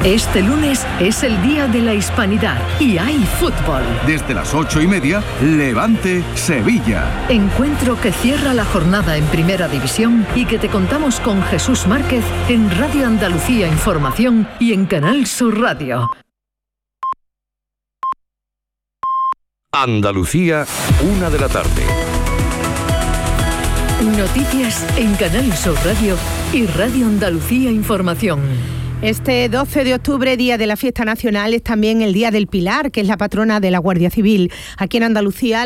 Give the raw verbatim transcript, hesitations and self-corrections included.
Este lunes es el Día de la Hispanidad y hay fútbol. Desde las ocho y media, Levante, Sevilla. Encuentro que cierra la jornada en Primera División y que te contamos con Jesús Márquez en Radio Andalucía Información y en Canal Sur Radio. Andalucía, una de la tarde. Noticias en Canal Sur Radio y Radio Andalucía Información. Este doce de octubre, día de la fiesta nacional, es también el Día del Pilar, que es la patrona de la Guardia Civil. Aquí en Andalucía